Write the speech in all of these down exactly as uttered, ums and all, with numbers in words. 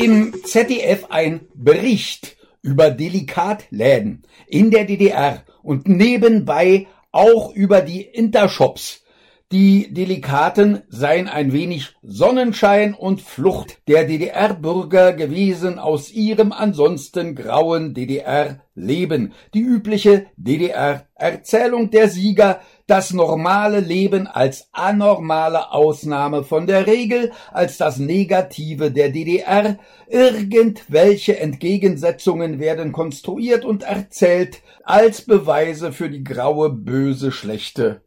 im Z D F ein Bericht über Delikatläden in der D D R und nebenbei auch über die Intershops. Die Delikaten seien ein wenig Sonnenschein und Flucht der D D R-Bürger gewesen aus ihrem ansonsten grauen D D R-Leben. Die übliche D D R-Erzählung der Sieger, das normale Leben als anormale Ausnahme von der Regel, als das Negative der D D R. Irgendwelche Entgegensetzungen werden konstruiert und erzählt als Beweise für die graue, böse, schlechte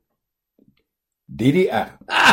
D D R.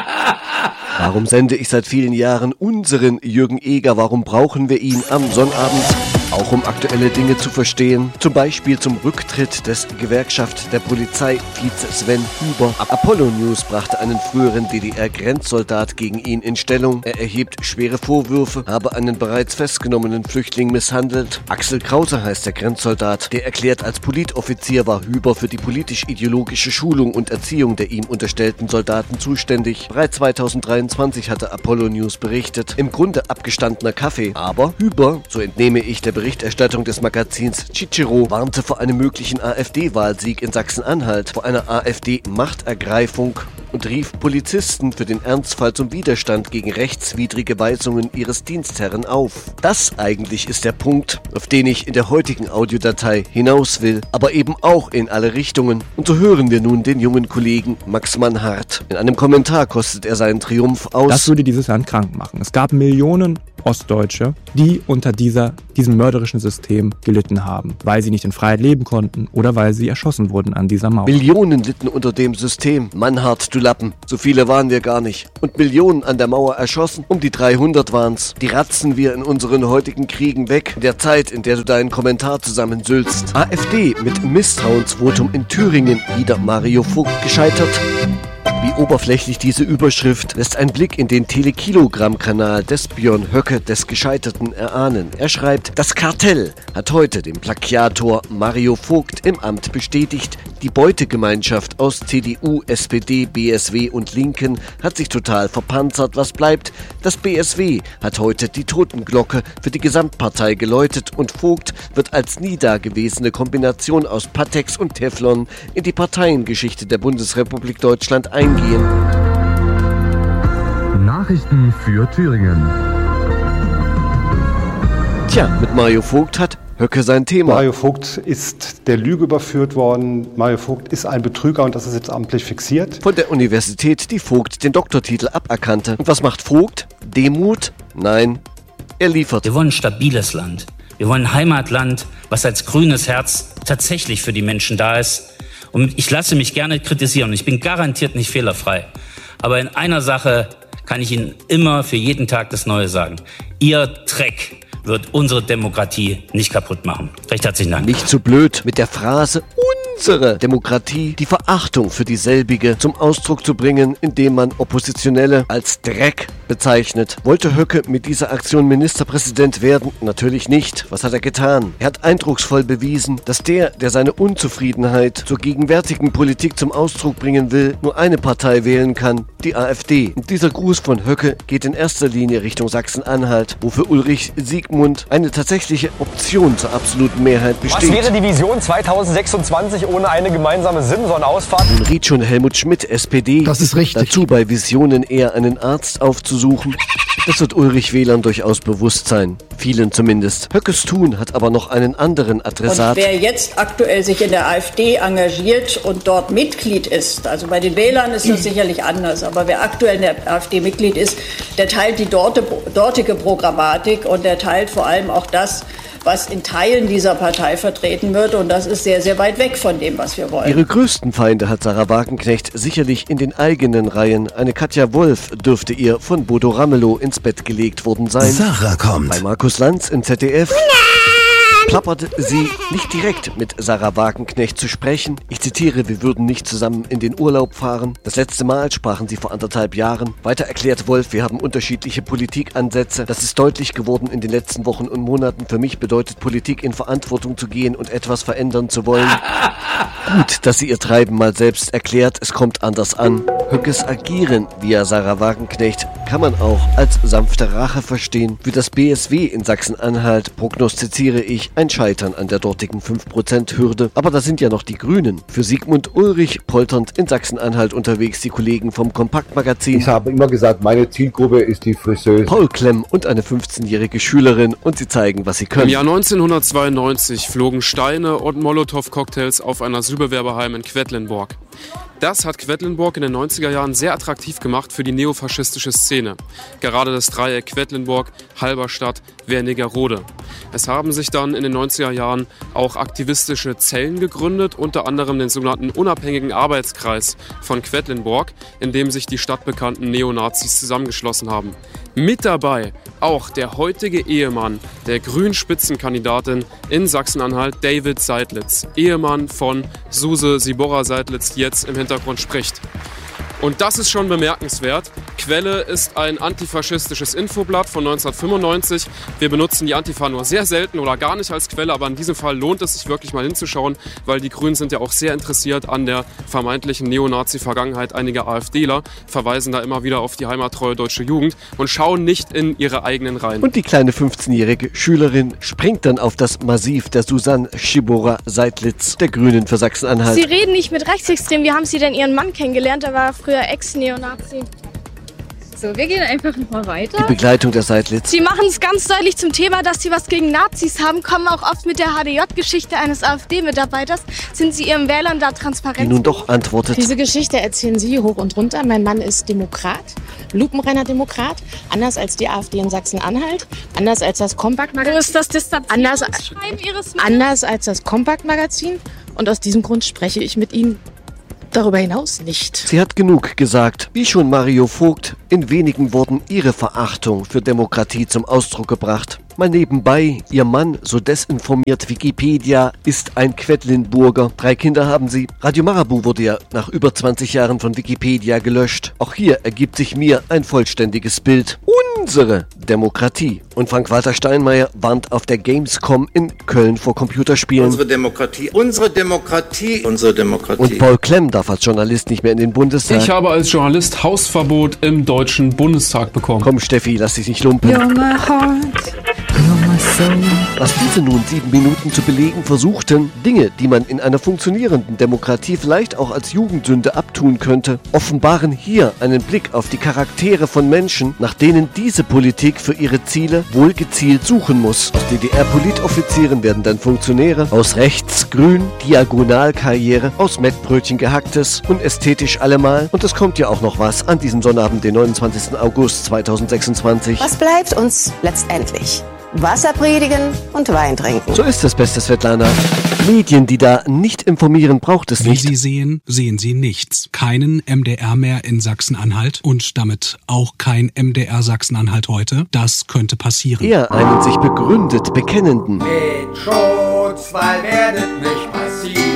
Warum sende ich seit vielen Jahren unseren Jürgen Eger? Warum brauchen wir ihn am Sonnabend? Auch um aktuelle Dinge zu verstehen, zum Beispiel zum Rücktritt des Gewerkschaft der Polizei-Vize Sven Huber. Apollo News brachte einen früheren D D R-Grenzsoldat gegen ihn in Stellung. Er erhebt schwere Vorwürfe, habe einen bereits festgenommenen Flüchtling misshandelt. Axel Krause heißt der Grenzsoldat, der erklärt, als Politoffizier war Huber für die politisch-ideologische Schulung und Erziehung der ihm unterstellten Soldaten zuständig. Bereits zweitausenddreiundzwanzig hatte Apollo News berichtet. Im Grunde abgestandener Kaffee, aber Huber, so entnehme ich der Berichterstattung des Magazins Cicero, warnte vor einem möglichen AfD-Wahlsieg in Sachsen-Anhalt, vor einer AfD-Machtergreifung und rief Polizisten für den Ernstfall zum Widerstand gegen rechtswidrige Weisungen ihres Dienstherren auf. Das eigentlich ist der Punkt, auf den ich in der heutigen Audiodatei hinaus will, aber eben auch in alle Richtungen. Und so hören wir nun den jungen Kollegen Max Mannhardt. In einem Kommentar kostet er seinen Triumph aus. Das würde dieses Land krank machen. Es gab Millionen Ostdeutsche, die unter dieser, diesem mörderischen System gelitten haben, weil sie nicht in Freiheit leben konnten oder weil sie erschossen wurden an dieser Mauer. Millionen litten unter dem System. Mannhardt, du Lappen, so viele waren wir gar nicht. Und Millionen an der Mauer erschossen, um die dreihundert waren's. Die ratzen wir in unseren heutigen Kriegen weg, in der Zeit, in der du deinen Kommentar zusammensülzt. AfD mit Misstrauensvotum in Thüringen, wieder Mario Vogt gescheitert. Wie oberflächlich diese Überschrift lässt ein Blick in den Telekilogramm-Kanal des Björn Höcke des Gescheiterten erahnen. Er schreibt, das Kartell hat heute dem Plagiator Mario Vogt im Amt bestätigt. Die Beutegemeinschaft aus C D U, S P D, B S W und Linken hat sich total verpanzert. Was bleibt? Das B S W hat heute die Totenglocke für die Gesamtpartei geläutet und Vogt wird als nie dagewesene Kombination aus Patex und Teflon in die Parteiengeschichte der Bundesrepublik Deutschland eingehen. Nachrichten für Thüringen. Tja, mit Mario Vogt hat Höcke sein Thema. Mario Vogt ist der Lüge überführt worden. Mario Vogt ist ein Betrüger und das ist jetzt amtlich fixiert. Von der Universität, die Vogt den Doktortitel aberkannte. Und was macht Vogt? Demut? Nein, er liefert. Wir wollen ein stabiles Land. Wir wollen ein Heimatland, was als grünes Herz tatsächlich für die Menschen da ist. Und ich lasse mich gerne kritisieren. Ich bin garantiert nicht fehlerfrei. Aber in einer Sache kann ich Ihnen immer für jeden Tag das Neue sagen. Ihr Dreck wird unsere Demokratie nicht kaputt machen. Recht herzlichen Dank. Nicht zu blöd, mit der Phrase unsere Demokratie die Verachtung für dieselbige zum Ausdruck zu bringen, indem man Oppositionelle als Dreck bezeichnet. Wollte Höcke mit dieser Aktion Ministerpräsident werden? Natürlich nicht. Was hat er getan? Er hat eindrucksvoll bewiesen, dass der, der seine Unzufriedenheit zur gegenwärtigen Politik zum Ausdruck bringen will, nur eine Partei wählen kann, die AfD. Und dieser Gruß von Höcke geht in erster Linie Richtung Sachsen-Anhalt, wo für Ulrich Siegmund eine tatsächliche Option zur absoluten Mehrheit besteht. Was wäre die Vision zweitausendsechsundzwanzig ohne eine gemeinsame Simson-Ausfahrt? Nun riet schon Helmut Schmidt, S P D, das ist richtig. Dazu bei Visionen eher einen Arzt aufzusuchen. Das wird Ulrich Wählern durchaus bewusst sein. Vielen zumindest. Höckes Tun hat aber noch einen anderen Adressat. Und wer jetzt aktuell sich in der AfD engagiert und dort Mitglied ist, also bei den Wählern ist das sicherlich anders, aber wer aktuell in der AfD Mitglied ist, der teilt die dortige Programmatik und der teilt vor allem auch das, was in Teilen dieser Partei vertreten wird. Und das ist sehr, sehr weit weg von dem, was wir wollen. Ihre größten Feinde hat Sarah Wagenknecht sicherlich in den eigenen Reihen. Eine Katja Wolf dürfte ihr von Bodo Ramelow ins Bett gelegt worden sein. Sarah kommt. Bei Markus Lanz im Z D F plapperte sie nicht direkt mit Sarah Wagenknecht zu sprechen. Ich zitiere, wir würden nicht zusammen in den Urlaub fahren. Das letzte Mal sprachen sie vor anderthalb Jahren. Weiter erklärt Wolf, wir haben unterschiedliche Politikansätze. Das ist deutlich geworden in den letzten Wochen und Monaten. Für mich bedeutet Politik, in Verantwortung zu gehen und etwas verändern zu wollen. Gut, dass sie ihr Treiben mal selbst erklärt, es kommt anders an. Höckes Agieren via Sarah Wagenknecht kann man auch als sanfte Rache verstehen. Für das B S W in Sachsen-Anhalt prognostiziere ich ein Scheitern an der dortigen fünf Prozent Hürde. Aber da sind ja noch die Grünen. Für Sigmund Ulrich polternd in Sachsen-Anhalt unterwegs die Kollegen vom Kompaktmagazin. Ich habe immer gesagt, meine Zielgruppe ist die Friseuse. Paul Klemm und eine fünfzehnjährige Schülerin und sie zeigen, was sie können. Im Jahr neunzehnhundertzweiundneunzig flogen Steine und Molotow-Cocktails auf ein Asylbewerberheim in Quedlinburg. Das hat Quedlinburg in den neunziger Jahren sehr attraktiv gemacht für die neofaschistische Szene. Gerade das Dreieck Quedlinburg, Halberstadt, Wernigerode. Es haben sich dann in den neunziger Jahren auch aktivistische Zellen gegründet, unter anderem den sogenannten Unabhängigen Arbeitskreis von Quedlinburg, in dem sich die stadtbekannten Neonazis zusammengeschlossen haben. Mit dabei auch der heutige Ehemann der Grünen-Spitzenkandidatin in Sachsen-Anhalt, David Seidlitz, Ehemann von Suse Siborra-Seidlitz, die jetzt im Hintergrund spricht. Und das ist schon bemerkenswert. Quelle ist ein antifaschistisches Infoblatt von neunzehnhundertfünfundneunzig. Wir benutzen die Antifa nur sehr selten oder gar nicht als Quelle, aber in diesem Fall lohnt es sich wirklich mal hinzuschauen, weil die Grünen sind ja auch sehr interessiert an der vermeintlichen Neonazi-Vergangenheit einiger AfDler, verweisen da immer wieder auf die heimattreue deutsche Jugend und schauen nicht in ihre eigenen Reihen. Und die kleine fünfzehnjährige Schülerin springt dann auf das Massiv der Susanne Siborra-Seidlitz, der Grünen für Sachsen-Anhalt. Sie reden nicht mit Rechtsextremen. Wie haben Sie denn Ihren Mann kennengelernt? Er war früher Ex-Neonazi. So, wir gehen einfach nochmal weiter. Die Begleitung der Seidlitz. Sie machen es ganz deutlich zum Thema, dass Sie was gegen Nazis haben, kommen auch oft mit der H D J-Geschichte eines AfD-Mitarbeiters. Sind Sie Ihren Wählern da transparent? Die nun doch antwortet. Diese Geschichte erzählen Sie hoch und runter. Mein Mann ist Demokrat, lupenreiner Demokrat, anders als die AfD in Sachsen-Anhalt, anders als das Kompaktmagazin. Wo ist das Distanzierungsschreiben Ihres Mannes? Anders als das Kompaktmagazin. Und aus diesem Grund spreche ich mit Ihnen darüber hinaus nicht. Sie hat genug gesagt. Wie schon Mario Vogt in wenigen Worten ihre Verachtung für Demokratie zum Ausdruck gebracht. Mal nebenbei, ihr Mann, so desinformiert Wikipedia, ist ein Quedlinburger. Drei Kinder haben sie. Radio Marabu wurde ja nach über zwanzig Jahren von Wikipedia gelöscht. Auch hier ergibt sich mir ein vollständiges Bild. Unsere Demokratie. Und Frank-Walter Steinmeier warnt auf der Gamescom in Köln vor Computerspielen. Unsere Demokratie, unsere Demokratie, unsere Demokratie. Und Paul Klemm darf als Journalist nicht mehr in den Bundestag. Ich habe als Journalist Hausverbot im Deutschen Bundestag bekommen. Komm Steffi, lass dich nicht lumpen. You're my heart. Was diese nun sieben Minuten zu belegen versuchten, Dinge, die man in einer funktionierenden Demokratie vielleicht auch als Jugendsünde abtun könnte, offenbaren hier einen Blick auf die Charaktere von Menschen, nach denen diese Politik für ihre Ziele wohl gezielt suchen muss. Aus D D R-Politoffizieren werden dann Funktionäre, aus rechts grün, Diagonalkarriere, aus Mettbrötchen gehacktes und ästhetisch allemal. Und es kommt ja auch noch was an diesem Sonnabend, den neunundzwanzigsten August zweitausendsechsundzwanzig. Was bleibt uns letztendlich? Wasser predigen und Wein trinken. So ist es, beste Svetlana. Medien, die da nicht informieren, braucht es nicht. Wie Sie sehen, sehen Sie nichts. Keinen M D R mehr in Sachsen-Anhalt und damit auch kein M D R Sachsen-Anhalt heute. Das könnte passieren. Eher einen sich begründet Bekennenden. Mit Schutzwall werdet nicht passieren.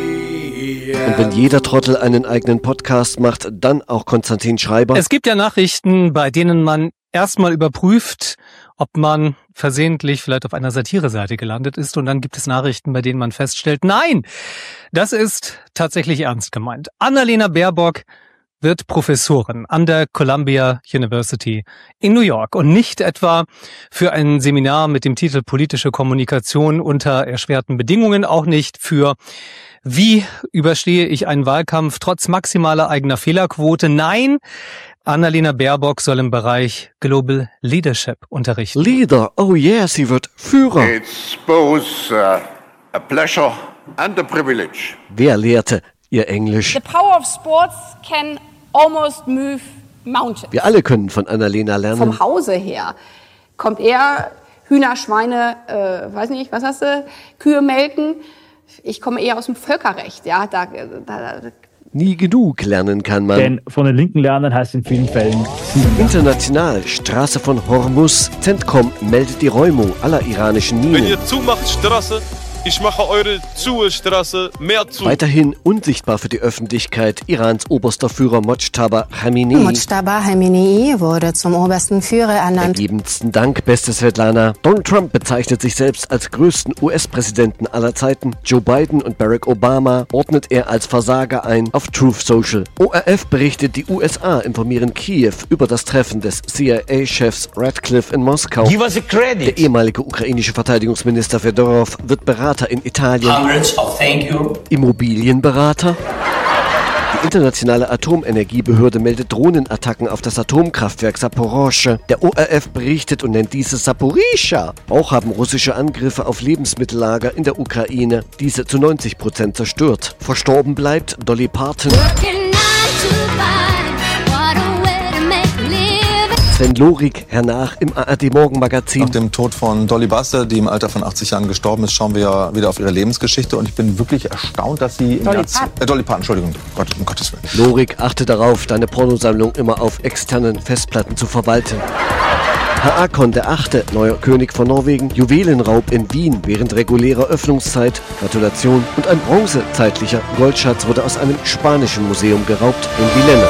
Und wenn jeder Trottel einen eigenen Podcast macht, dann auch Konstantin Schreiber. Es gibt ja Nachrichten, bei denen man erstmal überprüft, ob man versehentlich vielleicht auf einer Satireseite gelandet ist. Und dann gibt es Nachrichten, bei denen man feststellt, nein, das ist tatsächlich ernst gemeint. Annalena Baerbock wird Professorin an der Columbia University in New York und nicht etwa für ein Seminar mit dem Titel Politische Kommunikation unter erschwerten Bedingungen, auch nicht für wie überstehe ich einen Wahlkampf trotz maximaler eigener Fehlerquote. Nein, Annalena Baerbock soll im Bereich Global Leadership unterrichten. Leader, oh yeah, sie wird Führer. It's both uh, a pleasure and a privilege. Wer lehrte ihr Englisch? The power of sports can almost move mountains. Wir alle können von Annalena lernen. Vom Hause her kommt eher Hühner, Schweine, äh, weiß nicht, was hast du, Kühe melken. Ich komme eher aus dem Völkerrecht, ja, da, da, da Nie genug lernen kann man. Denn von den Linken lernen heißt in vielen Fällen international, Straße von Hormuz, Centcom meldet die Räumung aller iranischen Minen. Wenn ihr zumacht, Straße, Ich mache eure Zustraße mehr zu. Weiterhin unsichtbar für die Öffentlichkeit Irans oberster Führer Mojtaba Khamenei. Mojtaba Khamenei wurde zum obersten Führer ernannt. Ergebensten Dank, beste Svetlana. Donald Trump bezeichnet sich selbst als größten U S-Präsidenten aller Zeiten. Joe Biden und Barack Obama ordnet er als Versager ein auf Truth Social. O R F berichtet, die U S A informieren Kiew über das Treffen des C I A-Chefs Radcliffe in Moskau. Give us a credit. Der ehemalige ukrainische Verteidigungsminister Fedorov wird Berater in Italien. Hundreds of thank you. Immobilienberater? Die internationale Atomenergiebehörde meldet Drohnenattacken auf das Atomkraftwerk Saporoschsche. Der O R F berichtet und nennt dieses Saporischa. Auch haben russische Angriffe auf Lebensmittellager in der Ukraine diese zu neunzig Prozent zerstört. Verstorben bleibt Dolly Parton. Sven Lorig, hernach im A R D-Morgenmagazin. Nach dem Tod von Dolly Buster, die im Alter von achtzig Jahren gestorben ist, schauen wir ja wieder auf ihre Lebensgeschichte. Und ich bin wirklich erstaunt, dass sie... Dolly Parton. Äh, Dolly Parton, Entschuldigung, Gott, um Gottes Willen. Lorig, achte darauf, deine Pornosammlung immer auf externen Festplatten zu verwalten. Haakon der Achte, neuer König von Norwegen, Juwelenraub in Wien während regulärer Öffnungszeit, Gratulation, und ein bronzezeitlicher Goldschatz wurde aus einem spanischen Museum geraubt in Villena.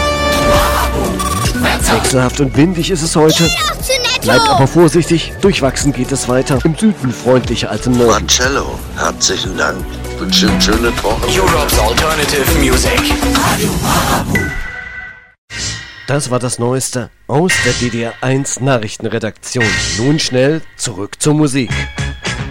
Wechselhaft und windig ist es heute. Bleibt aber vorsichtig, durchwachsen geht es weiter. Im Süden freundlicher als im Norden. Marcello, herzlichen Dank. Ich wünsche Ihnen schöne Woche. Europe's Alternative Music. Das war das Neueste aus der D D R eins Nachrichtenredaktion. Nun schnell zurück zur Musik.